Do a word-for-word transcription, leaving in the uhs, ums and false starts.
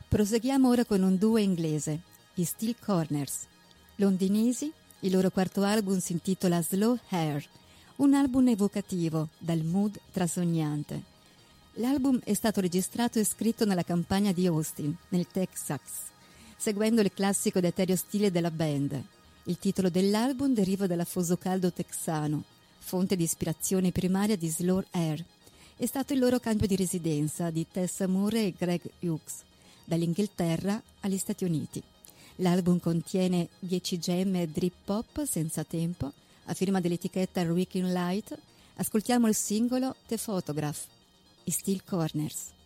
Proseguiamo ora con un duo inglese, i Steel Corners. Londinesi, il loro quarto album si intitola Slow Hair, un album evocativo dal mood trasognante. L'album è stato registrato e scritto nella campagna di Austin, nel Texas, seguendo il classico ed etereo stile della band. Il titolo dell'album deriva dall'afoso caldo texano, fonte di ispirazione primaria di Slow Hair. È stato il loro cambio di residenza di Tessa Moore e Greg Hughes, dall'Inghilterra agli Stati Uniti. L'album contiene dieci gemme drip pop senza tempo, a firma dell'etichetta Wrecking Light. Ascoltiamo il singolo The Photograph, i Steel Corners.